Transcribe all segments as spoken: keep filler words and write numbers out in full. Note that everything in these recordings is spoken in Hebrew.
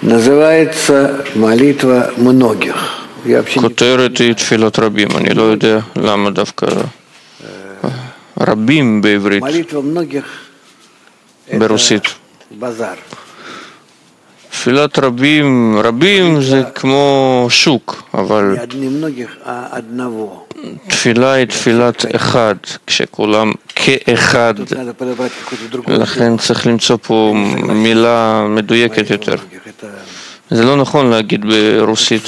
называется молитва многих. כותרת היא תפילת רבים. אני לא יודע למה דווקא רבים בעברית, ברוסית. תפילת רבים, רבים זה כמו שוק, אבל תפילה היא תפילת אחד, כשכולם כאחד, לכן צריך למצוא פה מילה מדויקת יותר. זה לא נכון להגיד ברוסית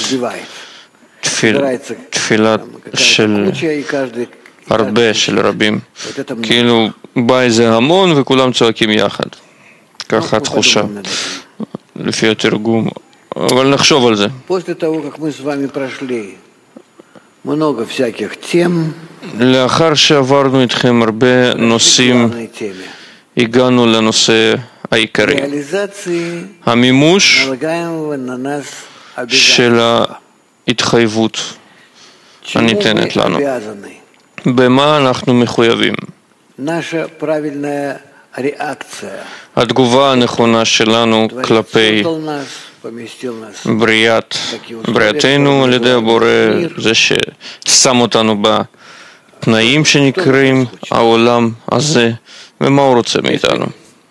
תפילה של הרבה, של רבים, כאילו בא איזה המון וכולם צועקים יחד, ככה התחושה לפי התרגום, אבל נחשוב על זה. לאחר שעברנו איתכם הרבה נושאים, הגענו לנושא העיקרי, המימוש של ההתחייבות הניתנת לנו. במה אנחנו מחויבים? התגובה הנכונה שלנו כלפי בריאת, בריאתנו על ידי הבורא, זה ששם אותנו בתנאים שנקראים העולם הזה, ומה הוא רוצה מאיתנו.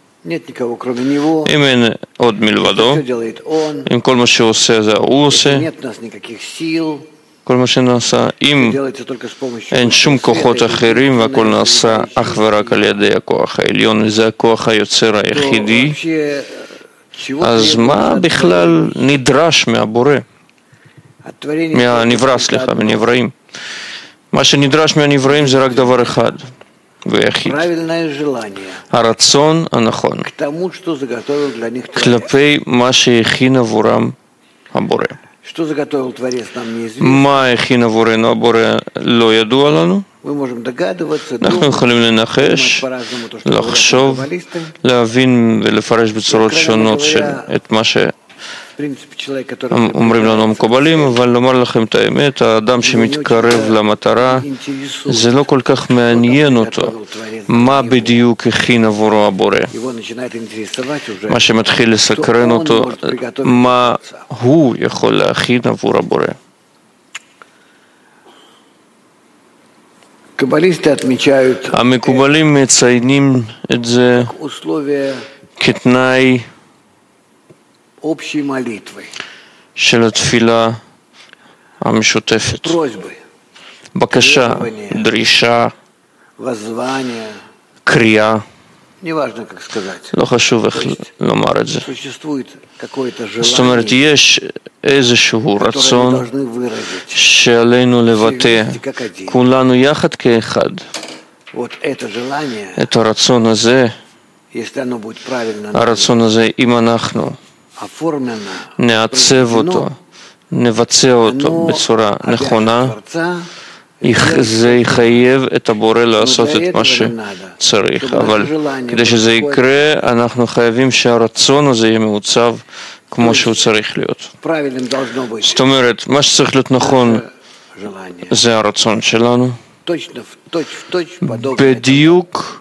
אם אין עוד מלבדו, אם כל מה שהוא עושה זה הוא עושה, כל מה שנעשה, אם אין שום כוחות אחרים והכל נעשה אך ורק על ידי הכוח העליון, זה הכוח היוצר היחידי, אז מה בכלל נדרש מהבורא? מהנברא, סליחה, מנבראים. מה שנדרש מהנבראים זה רק דבר אחד ויחיד, הרצון הנכון כלפי מה שהכין עבורם הבורא. מה הכין עבורנו הבורא לא ידוע לנו, אנחנו יכולים לנחש, לחשוב, להבין ולפרש בצורות שונות את מה שאומרים לנו המקובלים, אבל לומר לכם את האמת, האדם שמתקרב למטרה זה לא כל כך מעניין אותו מה בדיוק הכין עבורו הבורא. מה שמתחיל לסקרן אותו, מה הוא יכול להכין עבור הבורא. המקובלים מציינים את זה כתנאי של התפילה המשותפת. בקשה, דרישה, קריאה, לא חשוב איך לומר את זה. זאת אומרת, יש איזשהו רצון שעלינו לבטא כולנו יחד כאחד. את הרצון הזה, הרצון הזה, אם אנחנו נעצב אותו, נבצע אותו בצורה נכונה, זה יחייב את הבורא לעשות את מה שצריך. אבל כדי שזה יקרה, אנחנו חייבים שהרצון הזה יהיה מעוצב כמו שהוא צריך להיות. זאת אומרת, מה שצריך להיות נכון זה הרצון שלנו, בדיוק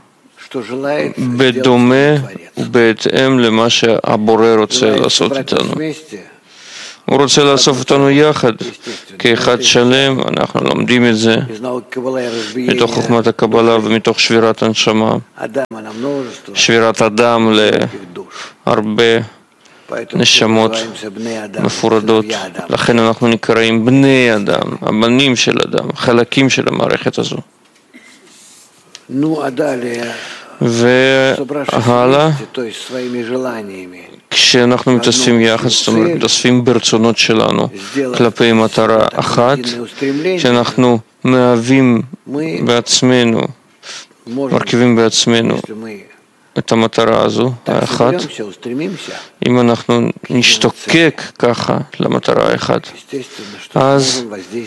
בדומה ובהתאם למה שהבורא רוצה לעשות איתנו. הוא רוצה לאסוף אותנו יחד, כאחד שלם. אנחנו לומדים את זה מתוך חוכמת הקבלה ומתוך שבירת הנשמה, שבירת אדם להרבה נשמות מפורדות. לכן אנחנו נקראים בני אדם, הבנים של אדם, חלקים של המערכת הזו. והלאה, כשאנחנו מתאספים יחד, זאת אומרת, מתאספים ברצונות שלנו כלפי מטרה אחת, שאנחנו מהווים בעצמנו, מרכיבים בעצמנו את המטרה הזו, האחת, אם אנחנו נשתוקק ככה למטרה האחת, אז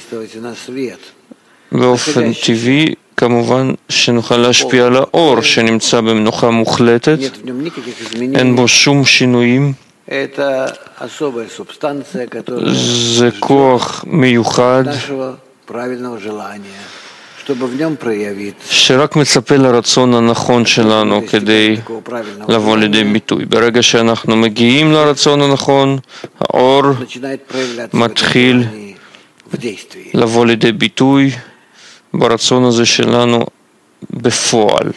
באופן טבעי, כמובן שנוכל להשפיע על האור שנמצא במנוחה מוחלטת, אין בו שום שינויים, זה כוח מיוחד שרק מצפה לרצון הנכון שלנו כדי לבוא לידי ביטוי. ברגע שאנחנו מגיעים לרצון הנכון, האור מתחיל לבוא לידי ביטוי ברצון הזה שלנו בפועל.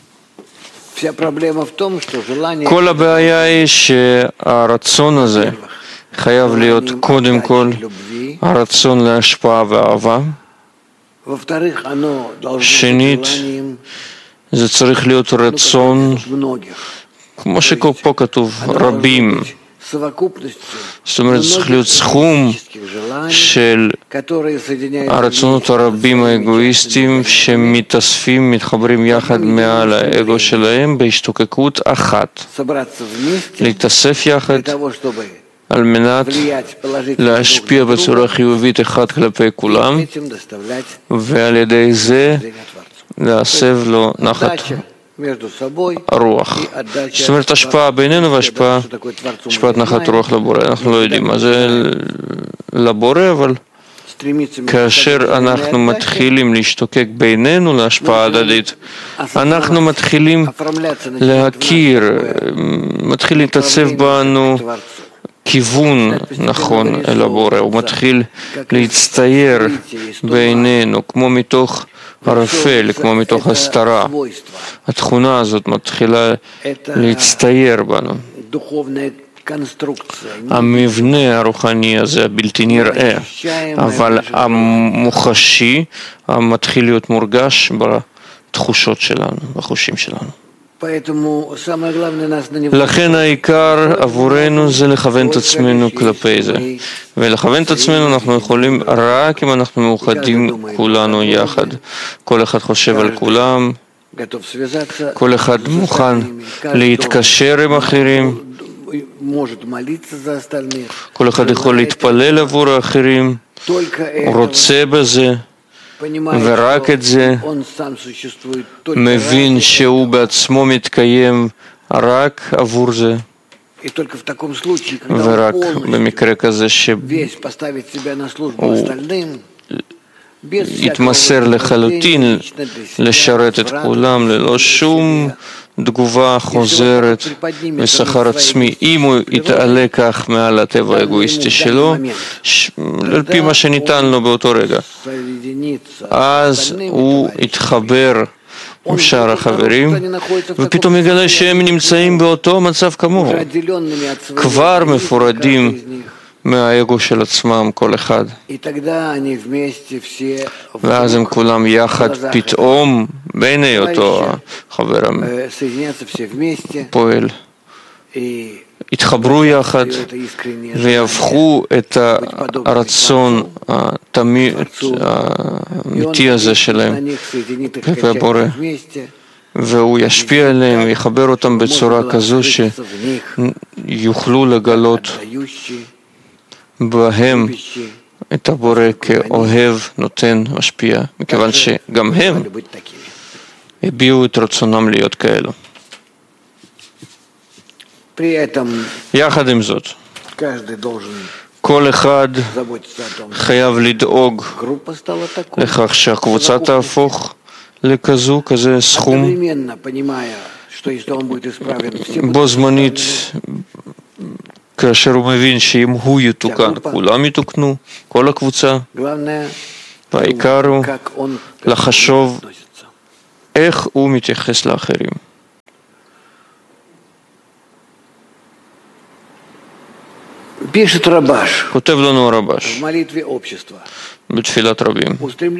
כל הבעיה היא שהרצון הזה חייב להיות קודם כל הרצון להשפעה ואהבה. שנית, זה צריך להיות רצון, כמו שפה כתוב, רבים. זאת אומרת, צריך להיות סכום של הרצונות הרבים האגואיסטיים שמתאספים, מתחברים יחד מעל האגו שלהם בהשתוקקות אחת. להתאסף יחד על מנת להשפיע בצורה חיובית אחד כלפי כולם, ועל ידי זה להסב לו נחת הרוח. זאת אומרת, השפעה בינינו והשפעה, השפעת נחת רוח לבורא. אנחנו לא יודעים מה זה לבורא, אבל כאשר אנחנו מתחילים להשתוקק בינינו להשפעה הדדית, אנחנו מתחילים להכיר, מתחיל להתעצב בנו כיוון נכון אל הבורא. הוא מתחיל להצטייר בינינו כמו מתוך ערפל, כמו מתוך הסתרה. התכונה הזאת מתחילה להצטייר בנו. המבנה הרוחני הזה הבלתי נראה, אבל המוחשי, המתחיל להיות מורגש בתחושות שלנו, בחושים שלנו. לכן העיקר עבורנו זה לכוון את עצמנו כלפי זה, ולכוון את עצמנו אנחנו יכולים רק אם אנחנו מאוחדים כולנו יחד. כל אחד חושב על כולם, כל אחד מוכן להתקשר עם אחרים, כל אחד יכול להתפלל עבור האחרים, הוא רוצה בזה, ורק את זה מבין שהוא בעצמו מתקיים רק עבור זה. ורק במקרה כזה שהוא יתמסר לחלוטין לשרת את כולם ללא שום תגובה חוזרת ושכר עצמי. אם הוא יתעלה כך מעל הטבע האגואיסטי שלו, על פי מה שניתן לו באותו רגע, אז הוא יתחבר עם שאר החברים, ופתאום יגלה שהם נמצאים באותו מצב כמוהו, כבר מפורדים מהאגו של עצמם כל אחד. ואז הם כולם יחד פתאום בעיני אותו החבר הפועל יתחברו יחד ויהפכו את הרצון האמיתי הזה שלהם כלפי הבורא, והוא ישפיע עליהם ויחבר אותם בצורה כזו שיוכלו לגלות בהם את הבורא כאוהב, נותן, משפיע, מכיוון שגם הם הביעו את רצונם להיות כאלו. יחד עם זאת, כל אחד חייב לדאוג לכך שהקבוצה תהפוך לכזו, כזה סכום, בו זמנית, כאשר הוא מבין שאם הוא יתוקן, כולם יתוקנו, כל הקבוצה, והעיקר הוא לחשוב איך הוא מתייחס לאחרים. כותב לנו הרבש בתפילת רבים,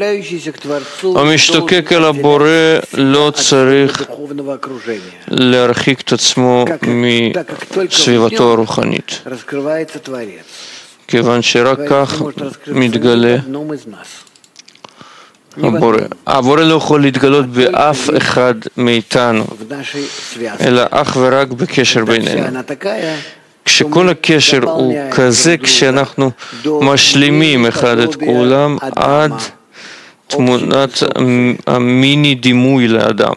המשתוקק אל הבורא לא צריך להרחיק את עצמו מסביבתו הרוחנית, כיוון שרק כך מתגלה הבורא. הבורא לא יכול להתגלות באף אחד מאיתנו, אלא אך ורק בקשר בינינו. כשכל הקשר הוא כזה, כשאנחנו משלימים אחד את כולם עד תמונת המיני דימוי לאדם.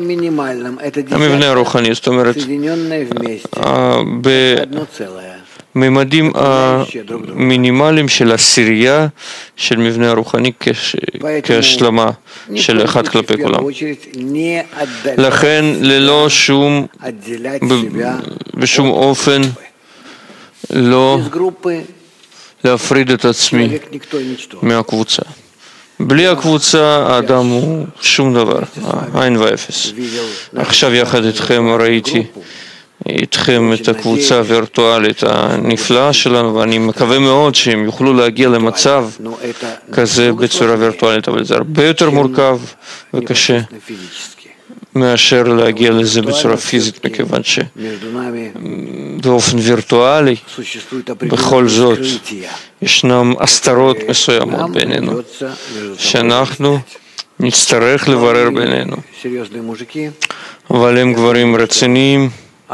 המבנה הרוחני, זאת אומרת, ממדים המינימליים של עשירייה של מבנה הרוחני כהשלמה של אחד כלפי כולם. לכן ללא שום, בשום אופן לא להפריד את עצמי מהקבוצה. בלי הקבוצה האדם הוא שום דבר, אין ואפס. עכשיו יחד איתכם ראיתי איתכם את הקבוצה הווירטואלית הנפלאה שלנו, ואני מקווה מאוד שהם יוכלו להגיע למצב כזה בצורה וירטואלית, אבל זה הרבה יותר מורכב וקשה מאשר להגיע לזה בצורה פיזית, מכיוון שבאופן וירטואלי בכל זאת ישנם הסתרות מסוימות בינינו שאנחנו נצטרך לברר בינינו, אבל הם גברים רציניים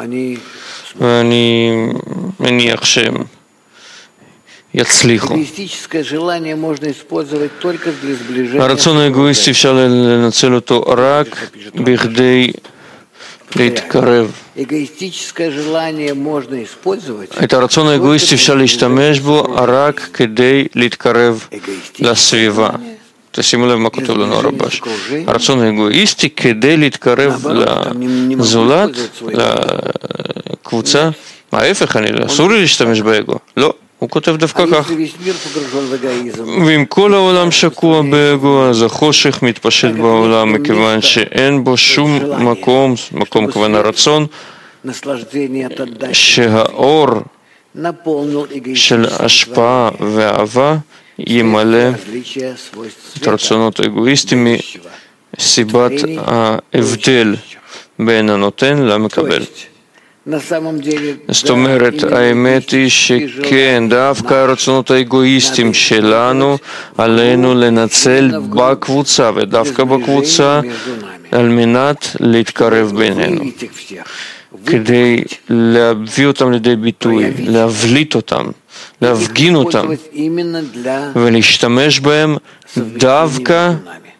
ואני מניח שהם יצליחו. הרצון האגואיסטי אפשר לנצל אותו רק בכדי להתקרב. את הרצון האגואיסטי אפשר להשתמש בו רק כדי להתקרב לסביבה. תשימו לב מה כותב לנו הרבש. הרצון האגואיסטי כדי להתקרב לזולת, לקבוצה, ההפך, אסור לי להשתמש באגו. לא, הוא כותב דווקא כך. ואם כל העולם שקוע באגו, אז החושך מתפשט בעולם, מכיוון שאין בו שום מקום, מקום כוון הרצון, שהאור של השפעה ואהבה ימלא את הרצונות האגואיסטיים מסיבת ההבדל בין הנותן למקבל. זאת אומרת, האמת היא שכן, דווקא הרצונות האגואיסטיים שלנו עלינו לנצל בקבוצה, ודווקא בקבוצה על מנת להתקרב בינינו, כדי להביא אותם לידי ביטוי, להבליט אותם, להפגין אותם ולהשתמש בהם דווקא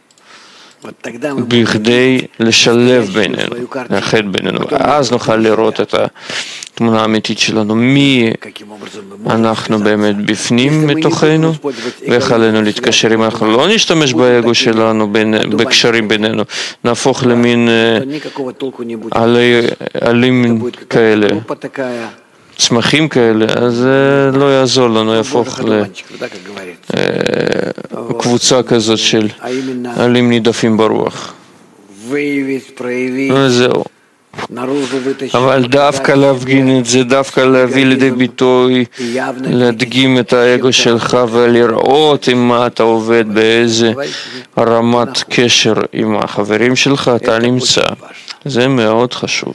בכדי לשלב בינינו, לאחד בינינו. אז נוכל לראות את התמונה האמיתית שלנו, מי אנחנו באמת בפנים מתוכנו ואיך עלינו להתקשר. אם אנחנו לא נשתמש באגו שלנו, בקשרים בינינו, נהפוך למין עלים כאלה, צמחים כאלה, אז זה לא יעזור לנו, יהפוך לקבוצה כזאת של עלים נידפים ברוח. וזהו. אבל דווקא להפגין את זה, דווקא להביא לידי ביטוי, להדגים את האגו שלך ולראות עם מה אתה עובד, באיזה רמת קשר עם החברים שלך אתה נמצא. זה מאוד חשוב.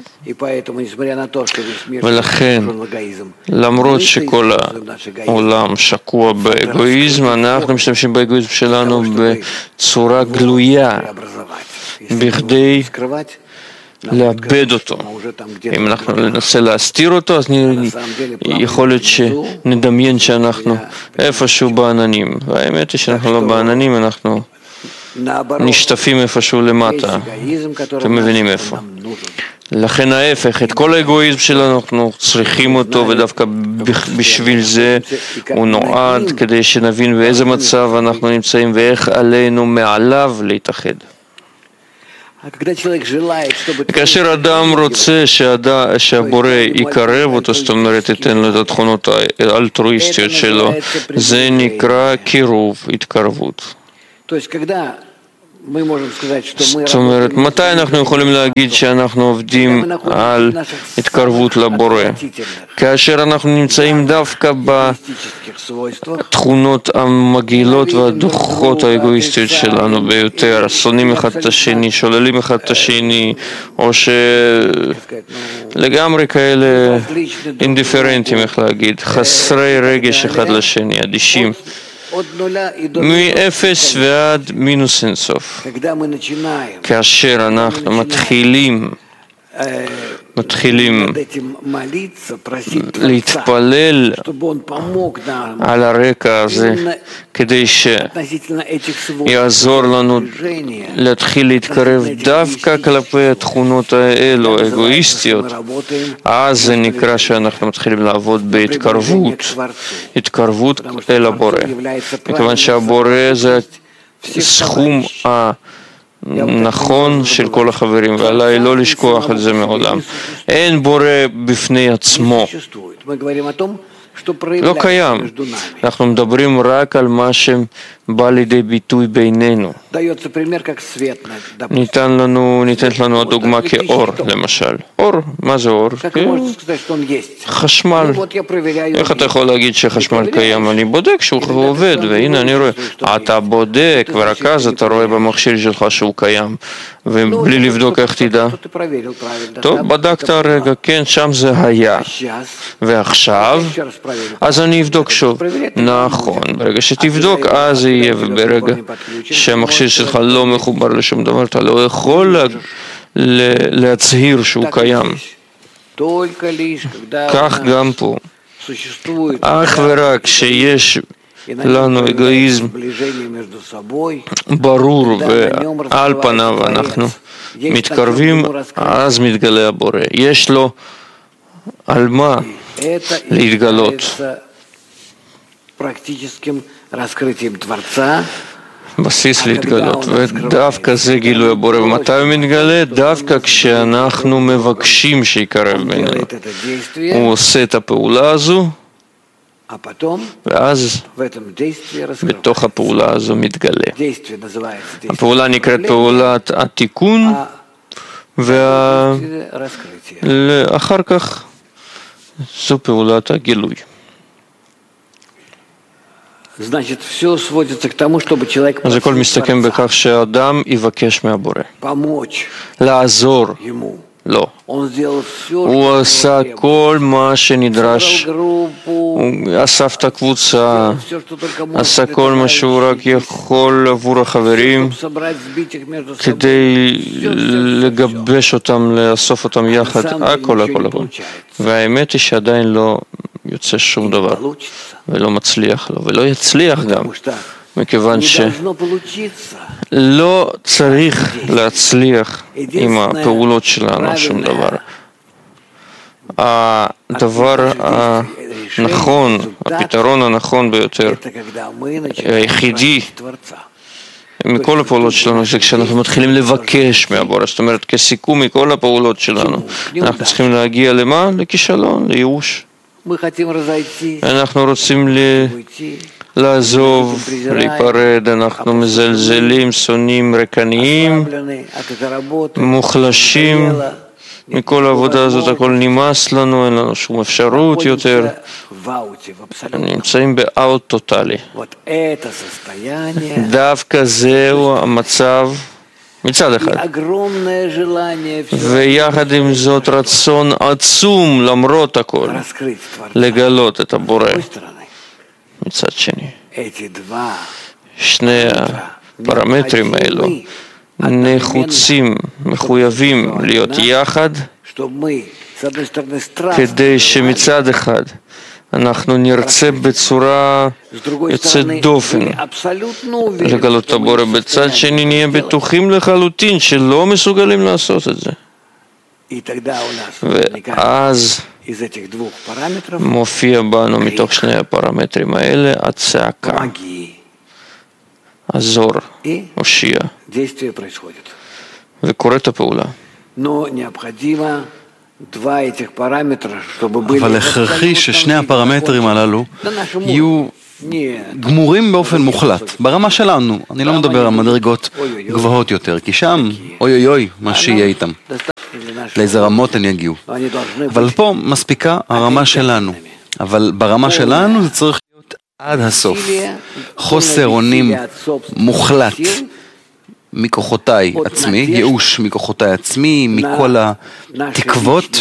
ולכן, למרות שכל העולם שקוע באגואיזם, אנחנו משתמשים באגואיזם שלנו בצורה גלויה, בכדי לאבד אותו. אם אנחנו ננסה להסתיר אותו, אז יכול להיות שנדמיין שאנחנו איפשהו בעננים. והאמת היא שאנחנו לא בעננים, אנחנו נשטפים איפשהו למטה. אתם מבינים איפה. לכן ההפך, את כל האגואיזם שלנו אנחנו צריכים אותו, ודווקא בשביל זה הוא נועד, כדי שנבין באיזה מצב אנחנו נמצאים ואיך עלינו מעליו להתאחד. כאשר אדם רוצה שהבורא יקרב אותו, זאת אומרת, ייתן לו את התכונות האלטרואיסטיות שלו, זה נקרא קירוב, התקרבות. זאת אומרת, מתי אנחנו יכולים להגיד שאנחנו עובדים על התקרבות לבורא? כאשר אנחנו נמצאים דווקא בתכונות המגעילות והדוחות האגואיסטיות שלנו ביותר, שונאים אחד את השני, שוללים אחד את השני, או שלגמרי כאלה אינדיפרנטים, איך להגיד, חסרי רגש אחד לשני, אדישים. מאפס ועד מינוס אינסוף. כאשר אנחנו מתחילים מתחילים להתפלל על הרקע הזה כדי שיעזור לנו להתחיל להתקרב דווקא כלפי התכונות האלו, האגואיסטיות. אז זה נקרא שאנחנו מתחילים לעבוד בהתקרבות, התקרבות אל הבורא. מכיוון שהבורא זה סכום ה... נכון של כל החברים, ועליי לא לשכוח את זה מעולם. אין בורא בפני עצמו, לא קיים. אנחנו מדברים רק על מה שבא לידי ביטוי בינינו. ניתן לנו, ניתנת לנו הדוגמה כאור, למשל. אור, מה זה אור? חשמל. איך אתה יכול להגיד שחשמל קיים? אני בודק שהוא עובד, והנה אני רואה. אתה בודק, ורק אז אתה רואה במכשיר שלך שהוא קיים, ובלי לבדוק איך תדע. טוב, בדקת רגע, כן, שם זה היה. ועכשיו, אז אני אבדוק שוב. נכון, ברגע שתבדוק, אז זה יהיה, וברגע שהמכשיר שלך לא מחובר לשום דבר, אתה לא יכול להצהיר שהוא קיים. כך גם פה. אך ורק שיש לנו אגואיזם ברור ועל פניו אנחנו מתקרבים, אז מתגלה הבורא. יש לו על מה להתגלות. בסיס להתגלות, ודווקא זה גילוי הבורא. ומתי הוא מתגלה? דווקא כשאנחנו מבקשים שיקרב בינינו. הוא עושה את הפעולה הזו, ואז בתוך הפעולה הזו מתגלה. הפעולה נקראת פעולת התיקון, ואחר כך זו פעולת הגילוי. אז הכל מסתכם בכך שהאדם יבקש מהבורא לעזור לו. הוא עשה כל מה שנדרש, הוא אסף את הקבוצה, עשה כל מה שהוא רק יכול עבור החברים כדי לגבש אותם, לאסוף אותם יחד, הכל הכל הכל. והאמת היא שעדיין לא יוצא שום דבר, ולא מצליח לו, ולא יצליח גם, מכיוון שלא צריך להצליח עם הפעולות שלנו שום דבר. הדבר הנכון, הפתרון הנכון ביותר, היחידי מכל הפעולות שלנו, זה כשאנחנו מתחילים לבקש מהבורא, זאת אומרת, כסיכום מכל הפעולות שלנו, אנחנו צריכים להגיע למה? לכישלון, לייאוש. אנחנו רוצים לעזוב, להיפרד, אנחנו מזלזלים, שונאים, רקניים, מוחלשים, מכל העבודה הזאת הכל נמאס לנו, אין לנו שום אפשרות יותר, נמצאים באאוט טוטלי. דווקא זהו המצב מצד אחד, ויחד עם זאת רצון עצום למרות הכל לגלות את הבורא. מצד שני, שני הפרמטרים האלו נחוצים, מחויבים להיות יחד, כדי שמצד אחד אנחנו נרצה בצורה יוצאת דופן לגלות את הבורא, בצד שני נהיה בטוחים לחלוטין שלא מסוגלים לעשות את זה. ואז מופיע בנו מתוך שני הפרמטרים האלה הצעקה, עזור, הושיע, וקוראת הפעולה. אבל הכרחי ששני הפרמטרים הללו יהיו גמורים באופן מוחלט, ברמה שלנו. אני לא מדבר על מדרגות גבוהות יותר, כי שם, אוי אוי אוי, מה שיהיה איתם. לאיזה רמות הם יגיעו. אבל פה מספיקה הרמה שלנו. אבל ברמה שלנו זה צריך להיות עד הסוף. חוסר אונים מוחלט מכוחותיי עצמי, ייאוש מכוחותיי עצמי, מכל התקוות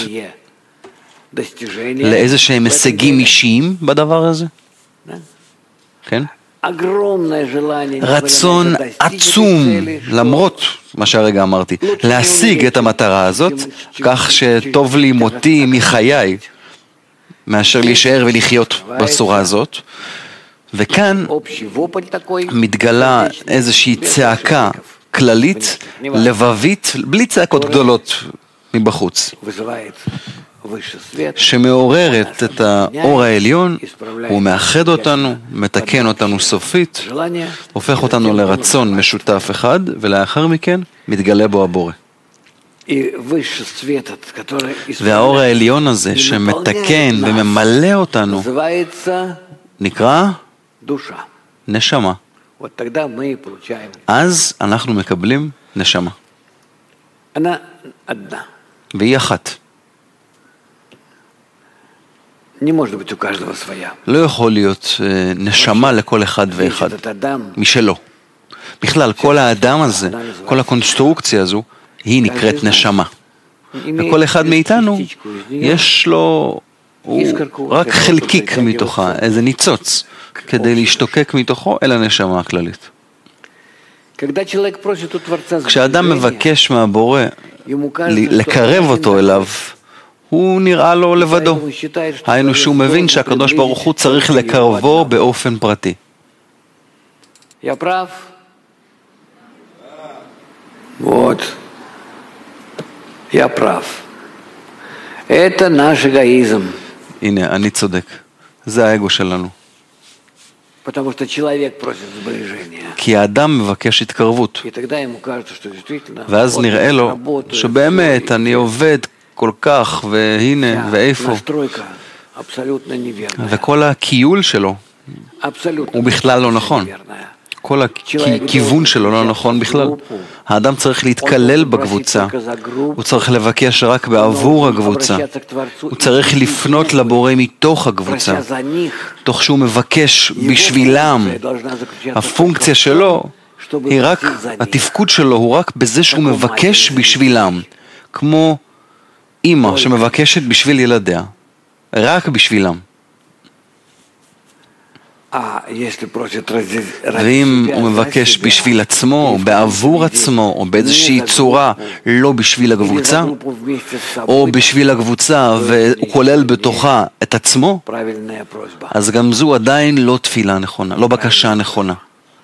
לאיזה שהם הישגים אישיים בדבר הזה. כן? רצון עצום, למרות מה שהרגע אמרתי, להשיג את המטרה הזאת, כך שטוב לי מותי מחיי, מאשר להישאר ולחיות בצורה הזאת. וכאן מתגלה איזושהי צעקה כללית, לבבית, בלי צעקות גדולות מבחוץ, שמעוררת את האור העליון, הוא מאחד אותנו, מתקן אותנו סופית, הופך אותנו לרצון משותף אחד, ולאחר מכן מתגלה בו הבורא. והאור העליון הזה שמתקן וממלא אותנו נקרא נשמה. אז אנחנו מקבלים נשמה. והיא אחת. לא יכול להיות נשמה לכל אחד ואחד משלו. בכלל, כל האדם הזה, כל הקונסטרוקציה הזו, היא נקראת נשמה. וכל אחד מאיתנו יש לו, הוא רק חלקיק מתוכה, איזה ניצוץ, כדי להשתוקק מתוכו אל הנשמה הכללית. כשאדם מבקש מהבורא לקרב אותו אליו, הוא נראה לו לבדו. היינו שהוא מבין שהקדוש ברוך הוא צריך לקרבו באופן פרטי. Вот. Я прав. Это наш эгоизм. הנה, אני צודק. זה האגו שלנו. Потому что человек просит сближения. כי האדם מבקש התקרבות. И тогда ему кажется, что действительно. ואז נראה לו שבאמת אני עובד כל כך, והנה, ואיפה. וכל הקיול שלו הוא בכלל לא נכון. כל הכיוון שלו לא נכון בכלל. האדם צריך להתקלל בקבוצה, הוא צריך לבקש רק בעבור הקבוצה, הוא צריך לפנות לבורא מתוך הקבוצה, תוך שהוא מבקש בשבילם. הפונקציה שלו היא רק, התפקוד שלו הוא רק בזה שהוא מבקש בשבילם, כמו אמא שמבקשת בשביל ילדיה, רק בשבילם. ואם הוא מבקש בשביל עצמו, בעבור עצמו, או באיזושהי צורה לא בשביל הקבוצה, או בשביל הקבוצה והוא כולל בתוכה את עצמו, אז גם זו עדיין לא תפילה נכונה, לא בקשה נכונה.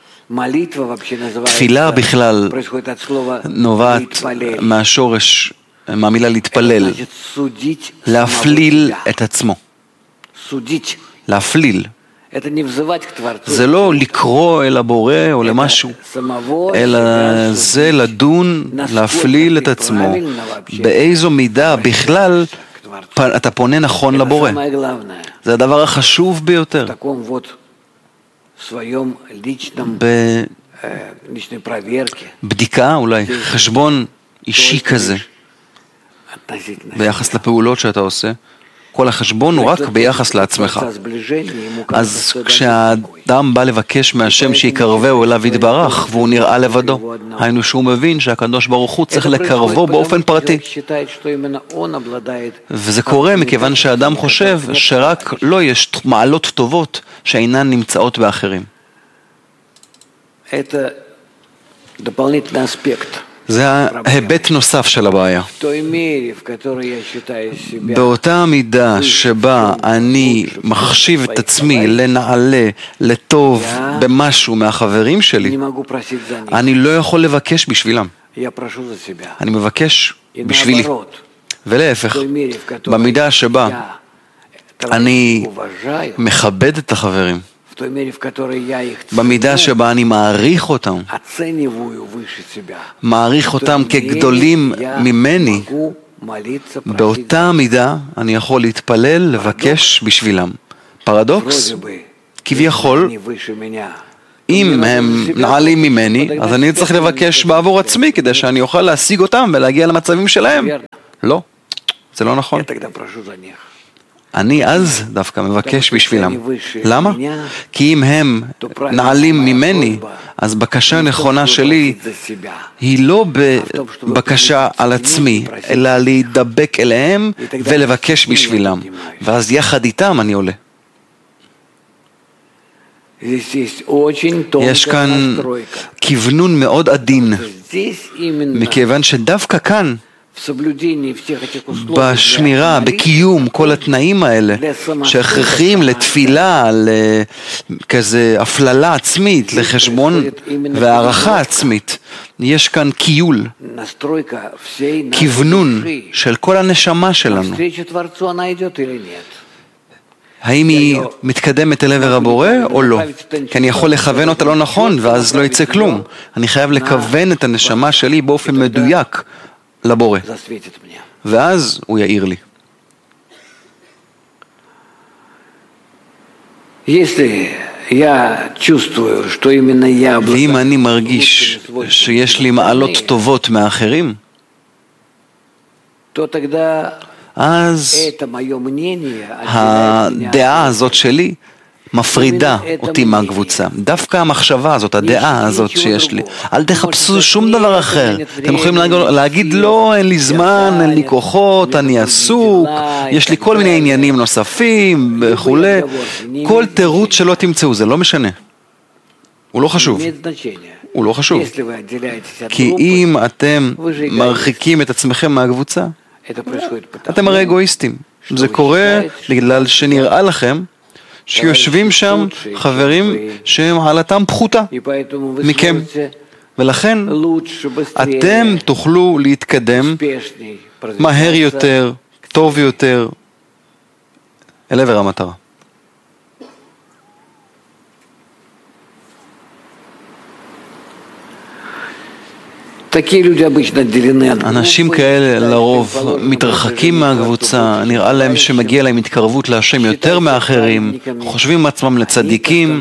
תפילה בכלל נובעת מהשורש, מהמילה להתפלל, להפליל את עצמו. להפליל. זה לא לקרוא אל הבורא או למשהו, אלא זה לדון, להפליל את עצמו. באיזו מידה בכלל אתה פונה נכון לבורא. זה הדבר החשוב ביותר. בבדיקה, אולי חשבון אישי כזה, ביחס לפעולות שאתה עושה. כל החשבון הוא רק ביחס לעצמך. אז כשהאדם בא לבקש מהשם שיקרבהו אליו יתברך, והוא נראה לבדו, היינו שהוא מבין שהקדוש ברוך הוא צריך לקרבו באופן פרטי. וזה קורה מכיוון שהאדם חושב שרק לא יש מעלות טובות שאינן נמצאות באחרים. זה ההיבט נוסף של הבעיה. באותה מידה שבה אני מחשיב את עצמי לנעלה, לטוב במשהו מהחברים שלי, אני לא יכול לבקש בשבילם. אני מבקש בשבילי. ולהפך, במידה שבה אני מכבד את החברים, במידה שבה אני מעריך אותם, מעריך אותם כגדולים ממני, באותה מידה אני יכול להתפלל, לבקש בשבילם. פרדוקס? כביכול, אם הם נעלים ממני, אז אני צריך לבקש בעבור עצמי, כדי שאני אוכל להשיג אותם ולהגיע למצבים שלהם. לא, זה לא נכון. אני אז דווקא מבקש בשבילם. למה? כי אם הם נעלים ממני, אז בקשה נכונה שלי היא לא בבקשה על עצמי, אלא להידבק אליהם ולבקש בשבילם. ואז יחד איתם אני עולה. יש כאן כיוונון מאוד עדין, מכיוון שדווקא כאן, בשמירה, בקיום כל התנאים האלה שהכרחיים לתפילה, לכזה הפללה עצמית, לחשבון והערכה עצמית, יש כאן קיול, כיוונון של כל הנשמה שלנו. האם היא מתקדמת אל עבר הבורא או לא? כי אני יכול לכוון אותה לא נכון ואז לא יצא כלום. אני חייב לכוון את הנשמה שלי באופן מדויק לבורא. ואז הוא יאיר לי. ואם אני מרגיש שיש לי מעלות טובות מאחרים, אז הדעה הזאת שלי מפרידה אותי מהקבוצה. דווקא המחשבה הזאת, הדעה הזאת שיש לי. אל תחפשו שום דבר אחר. אתם יכולים להגיד לא, אין לי זמן, אין לי כוחות, אני עסוק, יש לי כל מיני עניינים נוספים וכו'. כל תירוץ שלא תמצאו, זה לא משנה. הוא לא חשוב. הוא לא חשוב. כי אם אתם מרחיקים את עצמכם מהקבוצה, אתם הרי אגואיסטים. זה קורה בגלל שנראה לכם שיושבים שם חברים שהם העלתם פחותה מכם. ולכן אתם תוכלו להתקדם מהר יותר, טוב יותר, אל עבר המטרה. אנשים כאלה לרוב מתרחקים מהקבוצה, נראה להם שמגיע להם התקרבות להשם יותר מאחרים, חושבים עצמם לצדיקים,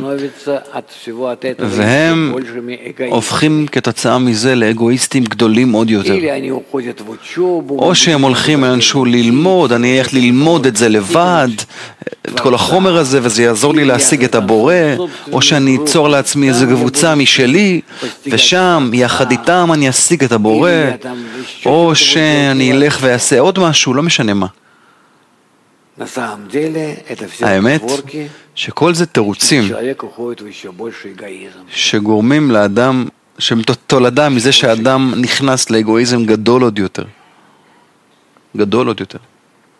והם הופכים כתוצאה מזה לאגואיסטים גדולים עוד יותר. או שהם הולכים לאנשהו ללמוד, אני הולך ללמוד את זה לבד, את כל החומר הזה, וזה יעזור לי להשיג את הבורא, או שאני אצור לעצמי איזו קבוצה משלי, ושם יחד איתם אני אשיג את הבורא, או שאני אלך ויעשה עוד משהו, לא משנה מה. האמת שכל זה תירוצים שגורמים לאדם, שהם תולדה מזה שהאדם נכנס לאגואיזם גדול עוד יותר. גדול עוד יותר.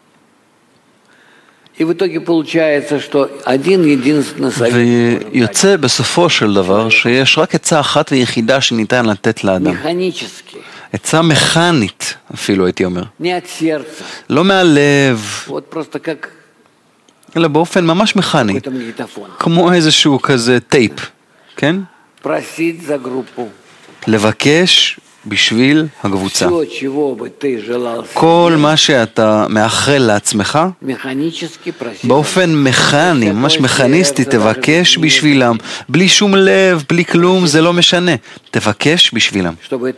ויוצא בסופו של דבר שיש רק עצה אחת ויחידה שניתן לתת לאדם. עצה מכנית אפילו הייתי אומר. לא מהלב, אלא באופן ממש מכני. כמו איזשהו כזה טייפ, כן? לבקש בשביל הקבוצה. כל מה שאתה מאחל לעצמך, באופן מכני, ממש מכניסטי, תבקש בשבילם. בלי שום לב, בלי כלום, זה לא משנה. תבקש בשבילם.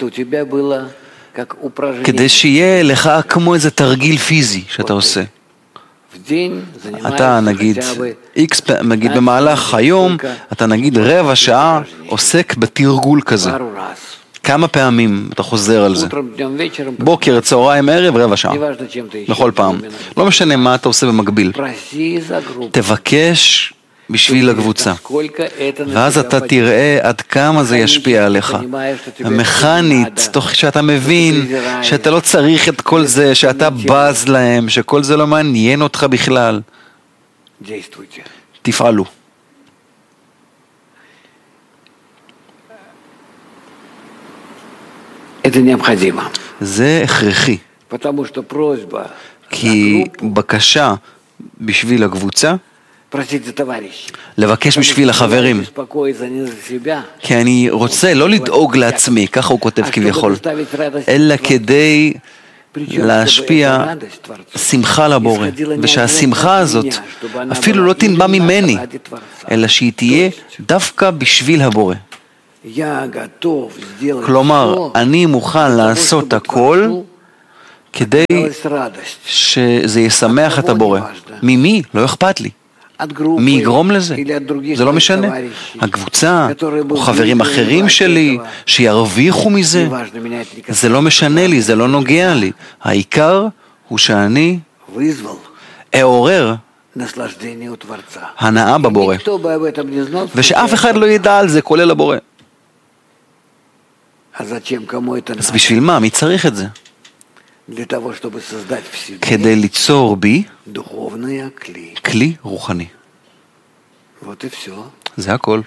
כדי שיהיה לך כמו איזה תרגיל פיזי שאתה עושה. אתה נגיד, איקס, נגיד במהלך היום, אתה נגיד רבע שעה עוסק בתרגול כזה. כמה פעמים אתה חוזר על זה? בוקר, צהריים, ערב, רבע שעה. בכל פעם. לא משנה מה אתה עושה במקביל. תבקש בשביל הקבוצה. ואז אתה תראה עד כמה זה ישפיע עליך. מכנית, תוך שאתה מבין שאתה לא צריך את כל זה, שאתה בז להם, שכל זה לא מעניין אותך בכלל. תפעלו. זה הכרחי, כי בקשה בשביל הקבוצה, לבקש בשביל החברים, כי אני רוצה לא לדאוג לעצמי, ככה הוא כותב כביכול, אלא כדי להשפיע שמחה לבורא, ושהשמחה הזאת אפילו לא תנבע ממני, אלא שהיא תהיה דווקא בשביל הבורא. כלומר, אני מוכן לעשות הכל כדי שזה ישמח את הבורא. ממי? לא אכפת לי. מי יגרום לזה? זה לא משנה. הקבוצה או חברים אחרים שלי שירוויחו מזה, זה לא משנה לי, זה לא נוגע לי. העיקר הוא שאני אעורר הנאה בבורא, ושאף אחד לא ידע על זה, כולל הבורא. אז בשביל מה? מי צריך את זה? כדי ליצור בי כלי רוחני. זה הכל.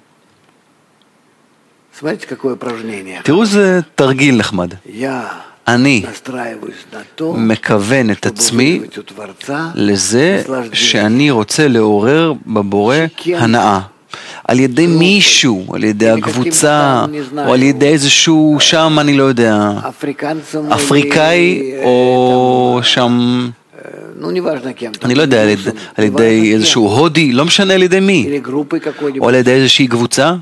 תראו, זה תרגיל נחמד. אני מכוון את עצמי לזה שאני רוצה לעורר בבורא הנאה. על ידי מישהו, על ידי הקבוצה, או על ידי איזשהו שם, אני לא יודע, אפריקאי, או שם, אני לא יודע, על ידי איזשהו הודי, לא משנה על ידי מי, או על ידי איזושהי קבוצה,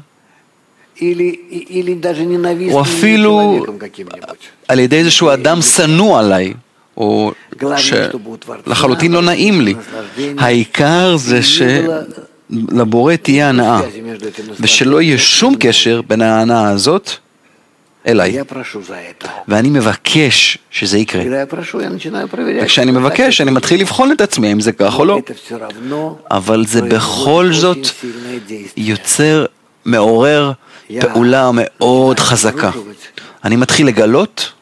או אפילו על ידי איזשהו אדם שנוא עליי, או שלחלוטין לא נעים לי. העיקר זה שלבורא תהיה הנאה, ושלא יהיה שום קשר בין ההנאה הזאת אליי. ואני מבקש שזה יקרה. וכשאני מבקש, אני מתחיל לבחון את עצמי, אם זה כך או לא. אבל זה בכל זאת יוצר, מעורר פעולה מאוד חזקה. אני מתחיל לגלות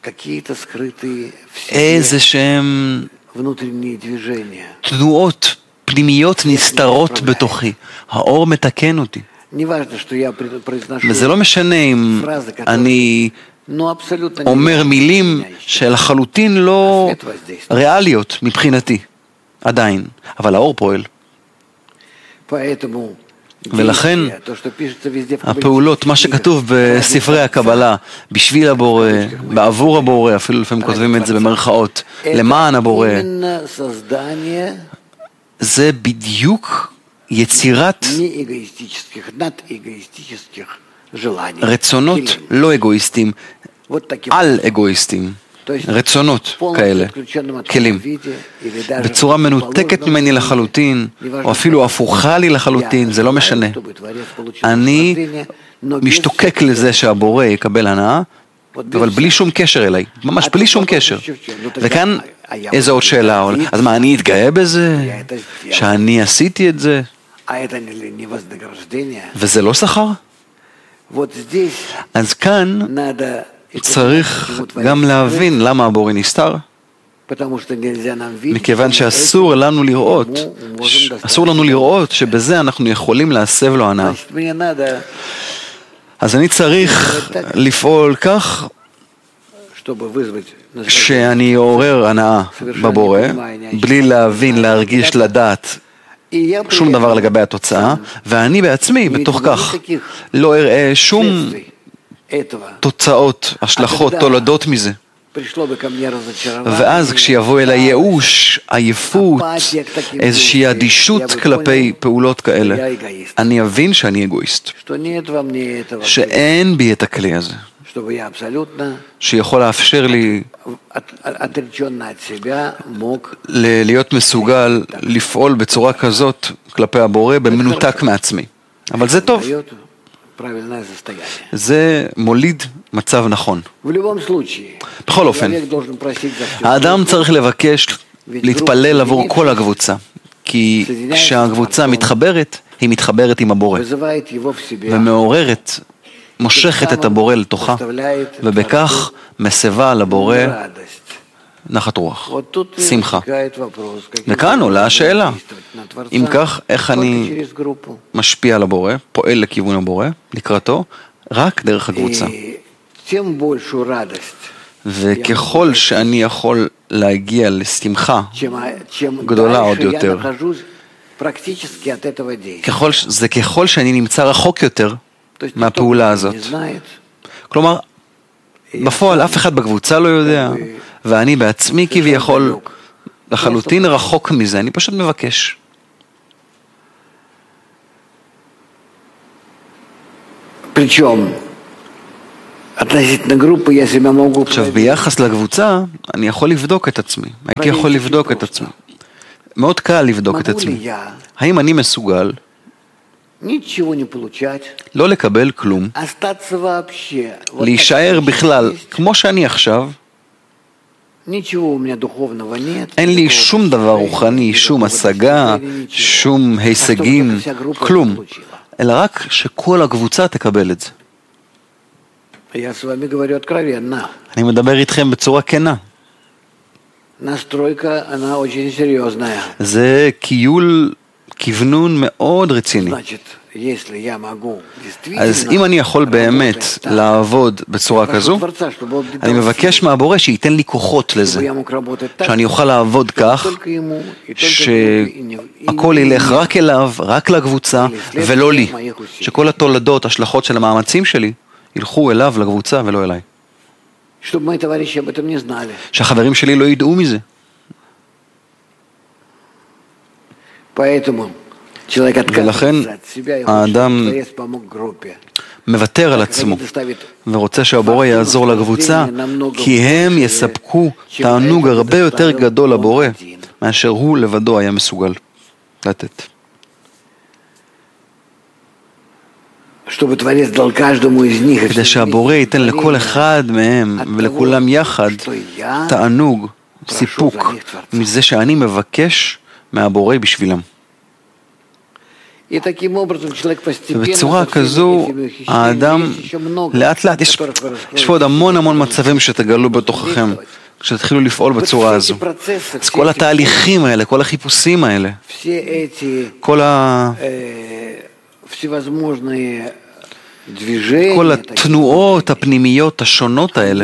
איזה שהם תנועות פנימיות נסתרות בתוכי. האור מתקן אותי. וזה לא משנה אם אני אומר מילים שלחלוטין לא ריאליות מבחינתי, עדיין, אבל האור פועל. ולכן הפעולות, מה שכתוב בספרי הקבלה, בשביל הבורא, בעבור הבורא, אפילו לפעמים כותבים את זה במרכאות, למען הבורא, זה בדיוק יצירת רצונות לא אגואיסטיים, על אגואיסטיים, רצונות כאלה, כלים, בצורה מנותקת ממני לחלוטין, או אפילו הפוכה לי לחלוטין, זה לא משנה. אני משתוקק לזה שהבורא יקבל הנאה, אבל בלי שום קשר אליי, ממש בלי שום קשר. וכאן איזו עוד שאלה, אז מה, אני אתגאה בזה? שאני עשיתי את זה? וזה לא שכר? אז כאן צריך גם להבין למה הבורא נסתר. מכיוון שאסור לנו לראות, אסור לנו לראות שבזה אנחנו יכולים להסב לו הנאה. אז אני צריך לפעול כך שאני אעורר הנאה בבורא, בלי להבין, להרגיש, לדעת שום דבר לגבי התוצאה, ואני בעצמי בתוך כך לא אראה שום תוצאות, השלכות, תולדות מזה. ואז כשיבוא אל הייאוש, עייפות, איזושהי אדישות כלפי פעולות כאלה, אני אבין שאני אגואיסט, שאין בי את הכלי הזה, שיכול לאפשר לי להיות מסוגל לפעול בצורה כזאת כלפי הבורא במנותק מעצמי. אבל זה טוב. זה מוליד מצב נכון. בכל אופן, האדם צריך לבקש להתפלל עבור כל הקבוצה, כי כשהקבוצה מתחברת, היא מתחברת עם הבורא, ומעוררת, מושכת את הבורא לתוכה, ובכך מסבה לבורא נחת רוח, שמחה. וכאן עולה השאלה, אם כך, איך אני משפיע על הבורא, פועל לכיוון הבורא, לקראתו, רק דרך הקבוצה. וככל שאני יכול להגיע לשמחה גדולה עוד יותר, ככל, זה ככל שאני נמצא רחוק יותר מהפעולה הזאת. כלומר, בפועל אף אחד בקבוצה לא יודע, ואני בעצמי כביכול לחלוטין רחוק מזה, אני פשוט מבקש. עכשיו, ביחס לקבוצה, אני יכול לבדוק את עצמי. הייתי יכול לבדוק את עצמי. מאוד קל לבדוק את עצמי. האם אני מסוגל לא לקבל כלום, להישאר בכלל כמו שאני עכשיו, אין לי שום דבר רוחני, שום השגה, שום הישגים, כלום, אלא רק שכל הקבוצה תקבל את זה. אני מדבר איתכם בצורה כנה. זה קיול, כיוונון מאוד רציני. אז אם אני יכול באמת לעבוד בצורה כזו, אני מבקש מהבורא שייתן לי כוחות לזה, שאני אוכל לעבוד כך, שהכל ילך רק אליו, רק לקבוצה, ולא לי. שכל התולדות, השלכות של המאמצים שלי, ילכו אליו, לקבוצה, ולא אליי. שהחברים שלי לא ידעו מזה. ולכן האדם מוותר על עצמו ורוצה שהבורא יעזור לקבוצה, כי הם יספקו תענוג הרבה יותר גדול לבורא מאשר הוא לבדו היה מסוגל לתת. כדי שהבורא ייתן לכל אחד מהם ולכולם יחד תענוג, סיפוק מזה שאני מבקש מהבורא בשבילם. ובצורה כזו האדם לאט לאט, יש, יש פה עוד המון המון מצבים שתגלו בתוככם כשתתחילו לפעול בצורה הזו. אז כל התהליכים האלה, כל החיפושים האלה, כל ה... כל התנועות הפנימיות השונות האלה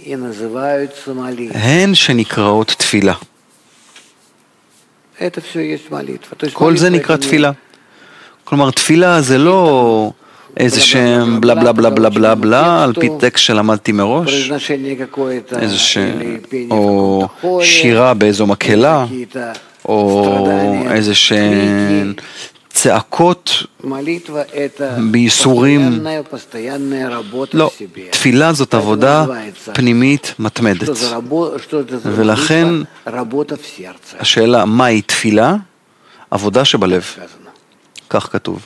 הן שנקראות תפילה. כל זה נקרא תפילה. כלומר, תפילה זה לא איזה שם בלה בלה בלה בלה בלה בלה על פי טקסט שלמדתי מראש, איזה שם, או שירה באיזו מקהלה, או איזה שם צעקות בייסורים. לא, תפילה זאת עבודה פנימית מתמדת. ולכן השאלה מהי תפילה? עבודה שבלב. כך כתוב.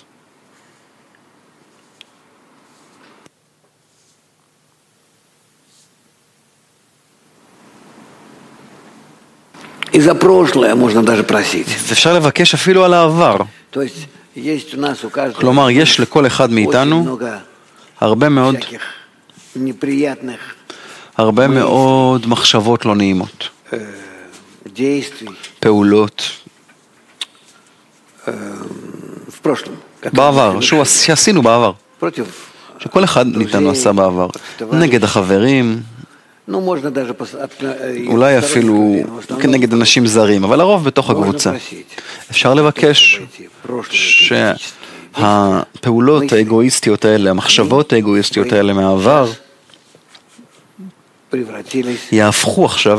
אפשר לבקש אפילו על העבר. כלומר, יש לכל אחד מאיתנו הרבה מאוד הרבה מאוד מחשבות לא נעימות, פעולות בעבר, שעשינו בעבר, שכל אחד מאיתנו עשה בעבר, נגד החברים, אולי אפילו כנגד אנשים זרים, אבל הרוב בתוך הקבוצה. אפשר לבקש שהפעולות האגואיסטיות האלה, המחשבות האגואיסטיות האלה מהעבר, יהפכו עכשיו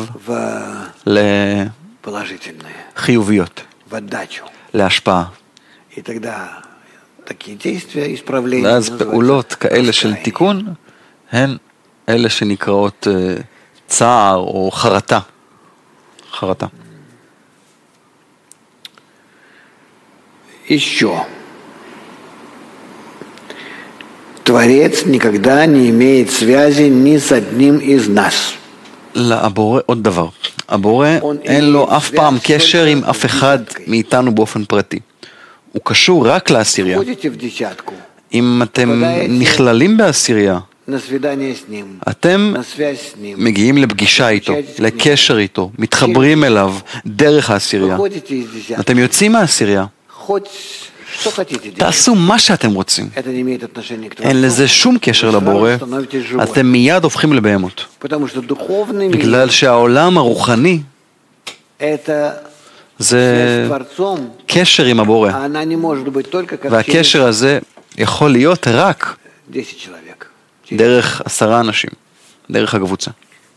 לחיוביות, להשפעה. ואז פעולות כאלה של תיקון הן אלה שנקראות צער או חרטה. חרטה. Еще. Творец никогда не имеет связи ни с одним из нас. לבורא עוד דבר. הבורא אין לו אף פעם קשר עם אף אחד מאיתנו באופן פרטי. הוא קשור רק לעשירייה. אם אתם נכללים בעשירייה, אתם מגיעים לפגישה איתו, לקשר איתו, מתחברים אליו דרך העשירייה. אתם יוצאים מהעשירייה. תעשו מה שאתם רוצים. אין לזה שום קשר לבורא, אתם מיד הופכים לבהמות. בגלל שהעולם הרוחני זה קשר עם הבורא. והקשר הזה יכול להיות רק דרך עשרה אנשים, דרך הקבוצה.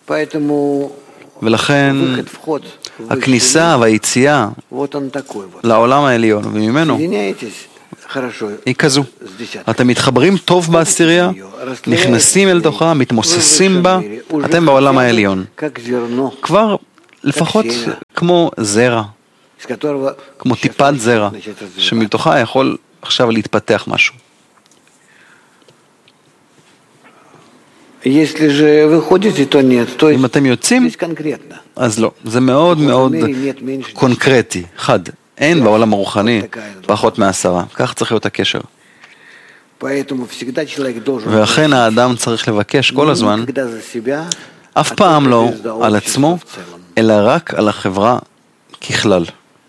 ולכן הכניסה והיציאה לעולם העליון וממנו היא כזו. אתם מתחברים טוב בעשירייה, נכנסים אל תוכה, מתמוססים בה, אתם בעולם העליון. כבר לפחות כמו זרע, כמו טיפת זרע, שמתוכה יכול עכשיו להתפתח משהו. אם אתם יוצאים, אז לא. זה מאוד מאוד קונקרטי, חד. אין בעולם הרוחני פחות מעשרה. כך צריך להיות הקשר. ואכן האדם צריך לבקש כל הזמן, אף פעם לא על עצמו, אלא רק על החברה ככלל.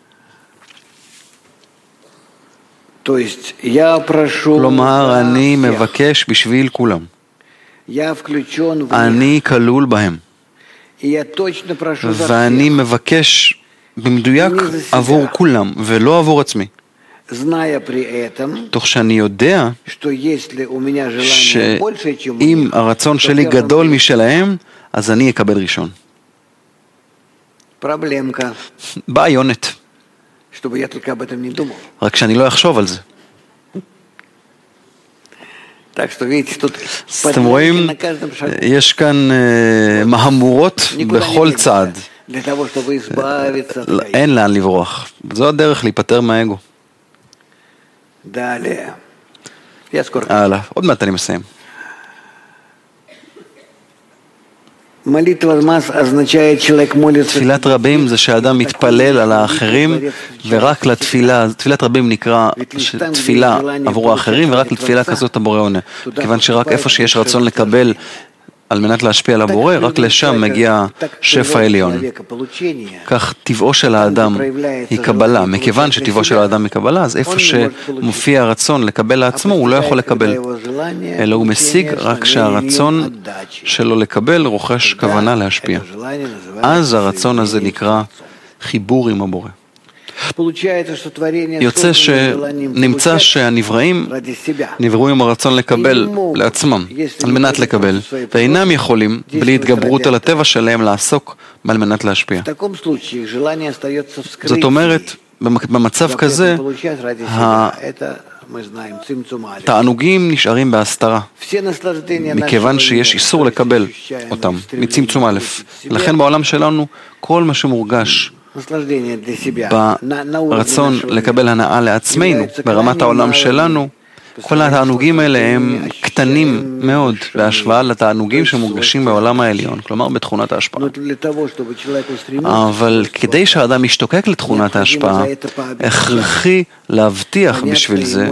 כלומר, אני מבקש בשביל כולם. אני כלול בהם. ואני מבקש במדויק עבור כולם, ולא עבור עצמי. תוך שאני יודע שאם הרצון שלי גדול משלהם, אז אני אקבל ראשון. בעיונת. רק שאני לא אחשוב על זה. אתם רואים, יש כאן מהמורות בכל צעד. אין לאן לברוח. זו הדרך להיפטר מהאגו. הלאה, עוד מעט אני מסיים. תפילת רבים זה שהאדם מתפלל על האחרים ורק לתפילה, תפילת רבים נקרא תפילה עבור האחרים ורק לתפילה כזאת הבורא עונה. כיוון שרק איפה שיש רצון לקבל על מנת להשפיע על הבורא, רק לשם מגיע שפע עליון. כך טבעו של האדם היא קבלה. מכיוון שטבעו של האדם היא קבלה, אז איפה שמופיע הרצון לקבל לעצמו, הוא לא יכול לקבל. אלא הוא משיג רק שהרצון שלו לקבל רוכש כוונה להשפיע. אז הרצון הזה נקרא חיבור עם הבורא. יוצא שנמצא שהנבראים נבראו עם הרצון לקבל לעצמם, על מנת לקבל, ואינם יכולים, בלי התגברות על הטבע שלהם, לעסוק על מנת להשפיע. זאת אומרת, במצב כזה, התענוגים נשארים בהסתרה, מכיוון שיש איסור לקבל אותם, מצמצום א'. לכן בעולם שלנו, כל מה שמורגש ברצון לקבל הנאה לעצמנו, ברמת העולם שלנו, כל התענוגים האלה הם קטנים מאוד בהשוואה לתענוגים שמורגשים בעולם העליון, כלומר בתכונת ההשפעה. אבל כדי שהאדם ישתוקק לתכונת ההשפעה, הכרחי להבטיח בשביל זה,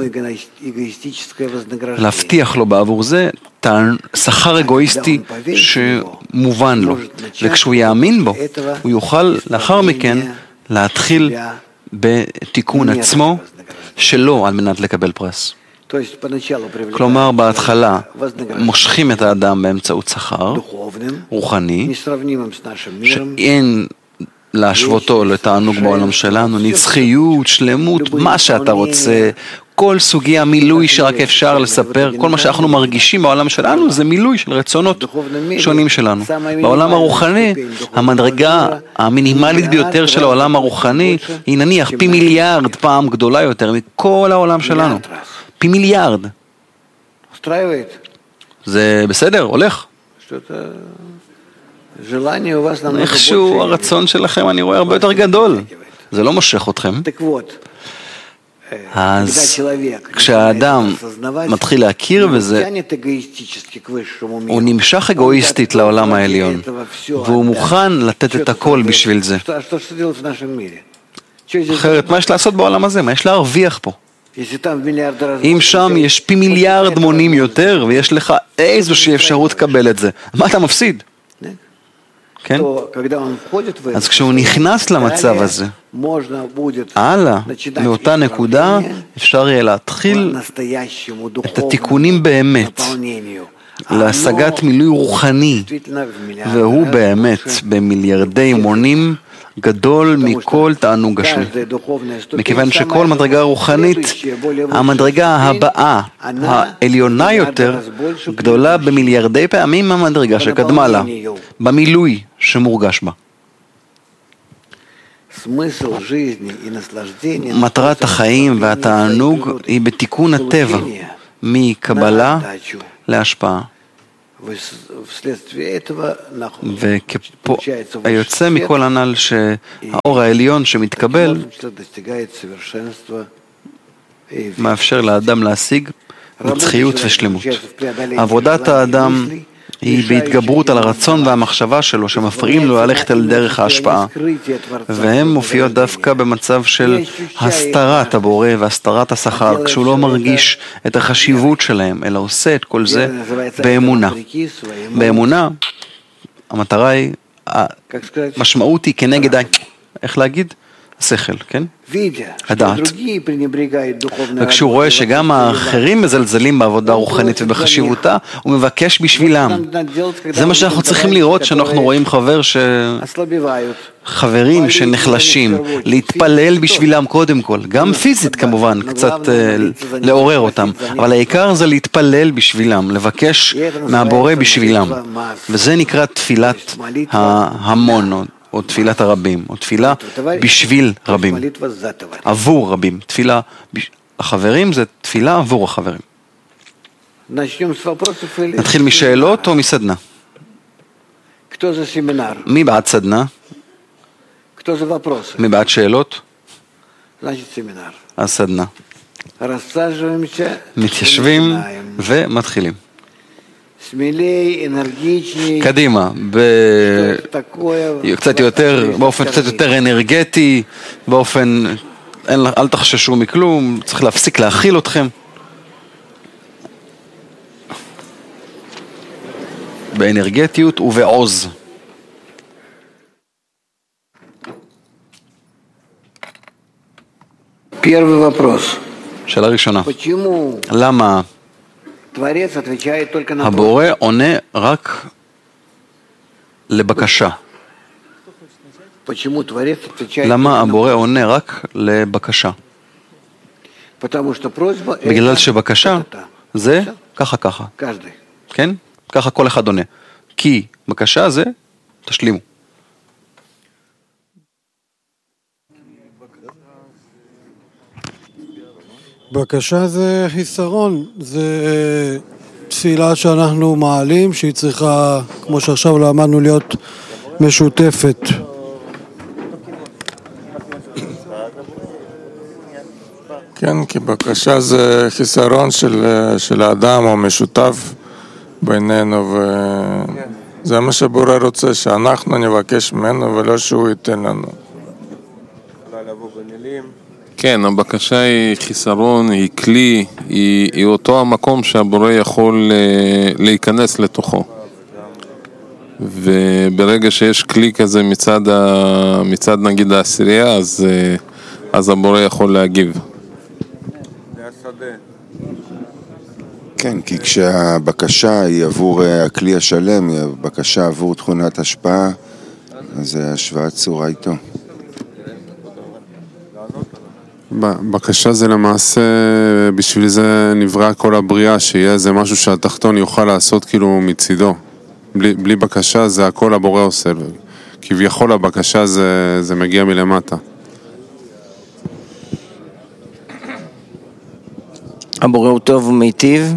להבטיח לו בעבור זה, שכר אגואיסטי שמובן לו, וכשהוא יאמין בו, הוא יוכל לאחר מכן להתחיל בתיקון עצמו שלו על מנת לקבל פרס. כלומר, בהתחלה מושכים את האדם באמצעות שכר רוחני, שאין להשוותו לתענוג בעולם שלנו, נצחיות, שלמות, מה שאתה רוצה, כל סוגי המילוי שרק אפשר לספר, כל מה שאנחנו מרגישים בעולם שלנו זה מילוי של רצונות שונים שלנו. בעולם הרוחני, המדרגה המינימלית ביותר של העולם הרוחני היא נניח פי מיליארד פעם גדולה יותר מכל העולם שלנו. פי מיליארד. זה בסדר, הולך. איכשהו הרצון שלכם אני רואה הרבה יותר גדול. זה לא מושך אתכם. אז כשהאדם מתחיל להכיר בזה, הוא נמשך אגואיסטית לעולם העליון, והוא מוכן לתת את הכל בשביל זה. אחרת, מה יש לעשות בעולם הזה? מה יש להרוויח פה? אם שם יש פי מיליארד מונים יותר, ויש לך איזושהי אפשרות לקבל את זה, מה אתה מפסיד? כן? אז כשהוא נכנס למצב הזה, הלאה, מאותה נקודה אפשר יהיה להתחיל את התיקונים באמת, להשגת מילוי רוחני, והוא באמת במיליארדי מונים גדול מכל תענוג גשמי. מכיוון שכל מדרגה רוחנית, המדרגה הבאה, העליונה יותר, גדולה במיליארדי פעמים מהמדרגה שקדמה לה, במילוי שמורגש בה. מטרת החיים והתענוג היא בתיקון הטבע, מקבלה להשפעה. והיוצא מכל הנ"ל שהאור העליון שמתקבל מאפשר לאדם להשיג נצחיות ושלמות. עבודת האדם היא בהתגברות על הרצון והמחשבה שלו שמפריעים לו ללכת על דרך ההשפעה, והן מופיעות דווקא במצב של הסתרת הבורא והסתרת השכר, כשהוא לא מרגיש את החשיבות שלהם, אלא עושה את כל זה באמונה. באמונה המטרה היא, המשמעות היא כנגד, איך להגיד? השכל, כן? הדעת. וכשהוא רואה שגם האחרים מזלזלים בעבודה רוחנית ובחשיבותה, הוא מבקש בשבילם. זה מה שאנחנו צריכים לראות שאנחנו רואים חבר ש... חברים שנחלשים, להתפלל בשבילם קודם כל, גם פיזית כמובן, קצת לעורר אותם, אבל העיקר זה להתפלל בשבילם, לבקש מהבורא בשבילם, וזה נקרא תפילת ההמון, או תפילת הרבים, או תפילה בשביל רבים, עבור רבים. תפילה, החברים זה תפילה עבור החברים. נתחיל משאלות או מסדנה? מי בעד סדנה? מי בעד שאלות? אז סדנה. מתיישבים ומתחילים. קדימה, קצת יותר, באופן קצת יותר אנרגטי, באופן, אל תחששו מכלום, צריך להפסיק להכיל אתכם. באנרגטיות ובעוז. שאלה ראשונה. למה הבורא עונה רק לבקשה? למה הבורא עונה רק לבקשה? בגלל שבקשה זה ככה ככה. כן? ככה כל אחד עונה. כי בקשה זה תשלימו. בקשה זה חיסרון, זה תפילה שאנחנו מעלים, שהיא צריכה, כמו שעכשיו למדנו, להיות משותפת. כן, כי בקשה זה חיסרון של, של האדם או משותף בינינו, וזה מה שבורא רוצה, שאנחנו נבקש ממנו ולא שהוא ייתן לנו. כן, הבקשה היא חיסרון, היא כלי, היא, היא אותו המקום שהבורא יכול להיכנס לתוכו. וברגע שיש כלי כזה מצד, ה, מצד נגיד העשירייה, אז, אז הבורא יכול להגיב. כן, כי כשהבקשה היא עבור הכלי השלם, היא הבקשה עבור תכונת השפעה, אז זה השוואת צורה איתו. בקשה זה למעשה, בשביל זה נברא כל הבריאה, שיהיה איזה משהו שהתחתון יוכל לעשות כאילו מצידו. בלי, בלי בקשה זה הכל הבורא עושה. כביכול הבקשה זה, זה מגיע מלמטה. הבורא הוא טוב ומיטיב,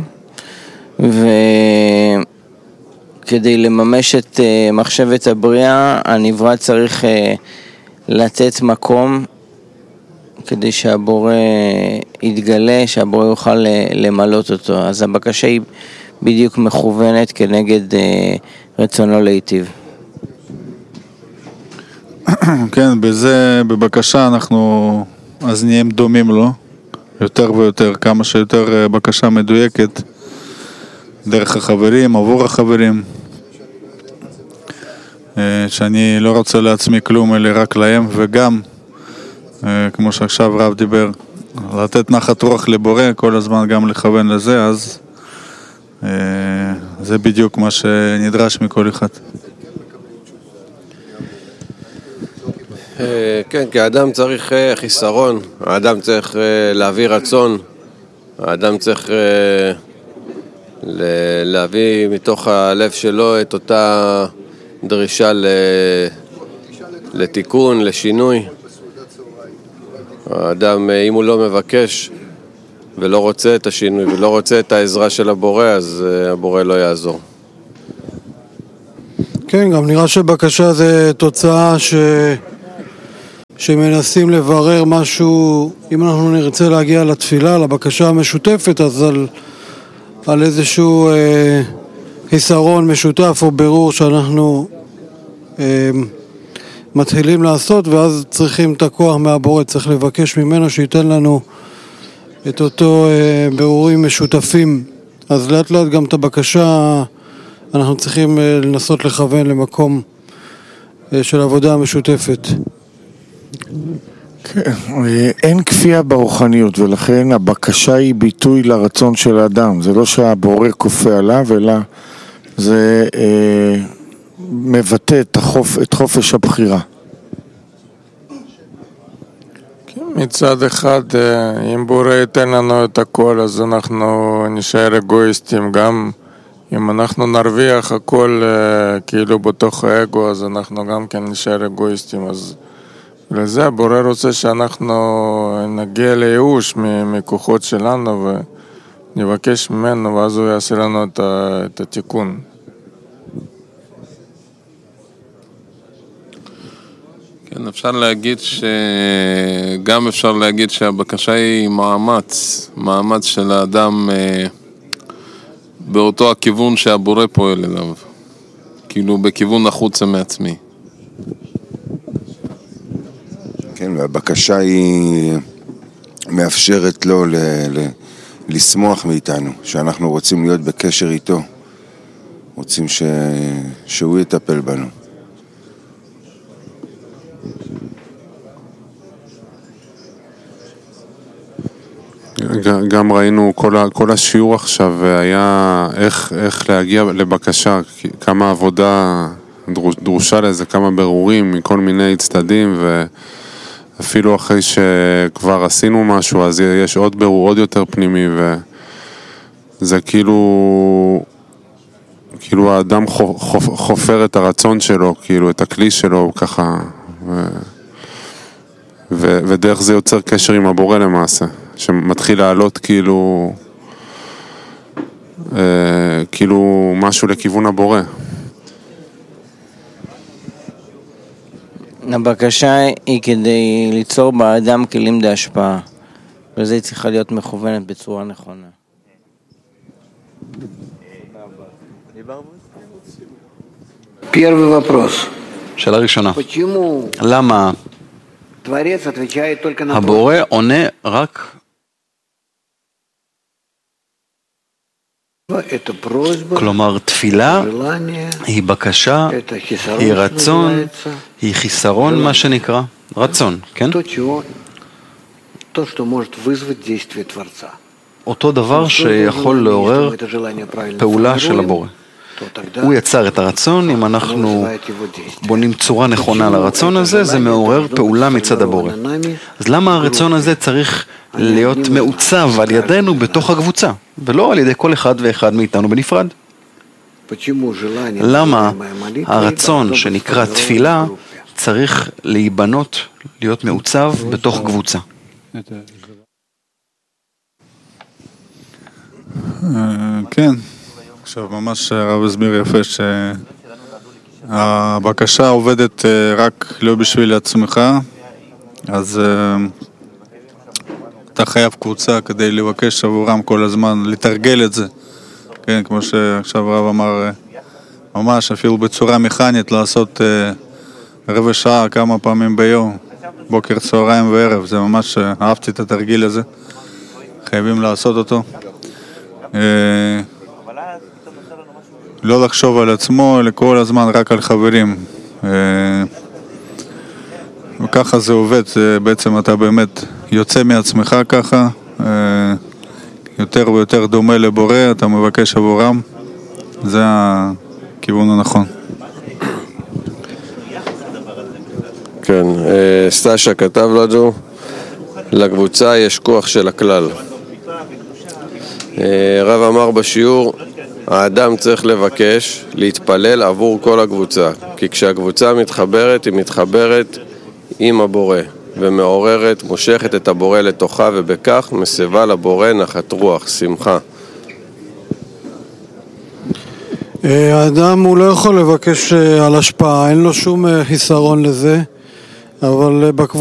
וכדי לממש את מחשבת הבריאה, הנברא צריך לתת מקום כדי שהבורא יתגלה, שהבורא יוכל למלות אותו. אז הבקשה היא בדיוק מכוונת כנגד רצונו להיטיב. כן, בזה, בבקשה אנחנו אז נהיים דומים לו, יותר ויותר, כמה שיותר בקשה מדויקת, דרך החברים, עבור החברים, שאני לא רוצה לעצמי כלום, אלא רק להם, וגם כמו שעכשיו רב דיבר, לתת נחת רוח לבורא, כל הזמן גם לכוון לזה, אז זה בדיוק מה שנדרש מכל אחד. כן, כי האדם צריך חיסרון, האדם צריך להביא רצון, האדם צריך להביא מתוך הלב שלו את אותה דרישה לתיקון, לשינוי. האדם, אם הוא לא מבקש ולא רוצה את השינוי ולא רוצה את העזרה של הבורא, אז הבורא לא יעזור. כן, גם נראה שבקשה זה תוצאה ש... שמנסים לברר משהו, אם אנחנו נרצה להגיע לתפילה, לבקשה המשותפת, אז על, על איזשהו אה, חיסרון משותף או ברור שאנחנו אה, מתחילים לעשות, ואז צריכים את הכוח מהבורא, צריך לבקש ממנו שייתן לנו את אותו אה, ברורים משותפים. אז לאט לאט גם את הבקשה אנחנו צריכים אה, לנסות לכוון למקום אה, של עבודה משותפת. כן, אין כפייה ברוחניות, ולכן הבקשה היא ביטוי לרצון של האדם. זה לא שהבורא כופה עליו, אלא זה אה, מבטא את, החופ, את חופש הבחירה. כן, מצד אחד, אם בורא ייתן לנו את הכל, אז אנחנו נשאר אגואיסטים. גם אם אנחנו נרוויח הכל כאילו בתוך האגו, אז אנחנו גם כן נשאר אגואיסטים. אז לזה הבורא רוצה שאנחנו נגיע לייאוש מכוחות שלנו ונבקש ממנו, ואז הוא יעשה לנו את התיקון. כן, אפשר להגיד ש... גם אפשר להגיד שהבקשה היא מאמץ, מאמץ של האדם באותו הכיוון שהבורא פועל אליו, כאילו בכיוון החוצה מעצמי. כן, והבקשה היא מאפשרת לו ל... ל... לשמוח מאיתנו, שאנחנו רוצים להיות בקשר איתו, רוצים ש... שהוא יטפל בנו. גם ראינו כל, ה, כל השיעור עכשיו היה איך, איך להגיע לבקשה, כמה עבודה דרושה לזה, כמה ברורים מכל מיני צדדים, ואפילו אחרי שכבר עשינו משהו אז יש עוד ברור עוד יותר פנימי, וזה כאילו כאילו האדם חופר את הרצון שלו, כאילו את הכלי שלו ככה, ו, ו, ודרך זה יוצר קשר עם הבורא למעשה, שמתחיל לעלות כאילו אה, כאילו משהו לכיוון הבורא. הבקשה היא כדי ליצור באדם כלים להשפעה, וזה היא צריכה להיות מכוונת בצורה נכונה. Первый вопрос. שאלה ראשונה. למה הבורא עונה רק כלומר תפילה היא בקשה, היא רצון, היא חיסרון, מה שנקרא רצון, כן? אותו דבר שיכול לעורר פעולה של הבורא. הוא יצר את הרצון, אם אנחנו בונים צורה נכונה לרצון הזה, זה מעורר פעולה מצד הבורא. אז למה הרצון הזה צריך להיות מעוצב על ידינו בתוך הקבוצה, ולא על ידי כל אחד ואחד מאיתנו בנפרד? למה הרצון שנקרא תפילה צריך להיבנות, להיות מעוצב בתוך קבוצה? כן. עכשיו ממש הרב הסביר יפה שהבקשה עובדת רק לא בשביל עצמך, אז אתה חייב קבוצה כדי לבקש עבורם כל הזמן, לתרגל את זה, כן, כמו שעכשיו הרב אמר, ממש אפילו בצורה מכנית לעשות רבע שעה כמה פעמים ביום, בוקר, צהריים וערב, זה ממש אהבתי את התרגיל הזה, חייבים לעשות אותו. לא לחשוב על עצמו, אלא כל הזמן רק על חברים. וככה זה עובד, בעצם אתה באמת יוצא מעצמך ככה, יותר ויותר דומה לבורא, אתה מבקש עבורם, זה הכיוון הנכון. כן, סטאשה כתב לנו, לקבוצה יש כוח של הכלל. רב אמר בשיעור, האדם צריך לבקש, להתפלל עבור כל הקבוצה, כי כשהקבוצה מתחברת, היא מתחברת עם הבורא, ומעוררת, מושכת את הבורא לתוכה, ובכך מסבה לבורא נחת רוח, שמחה. האדם הוא לא יכול לבקש על השפעה, אין לו שום חיסרון לזה, אבל בקבוצה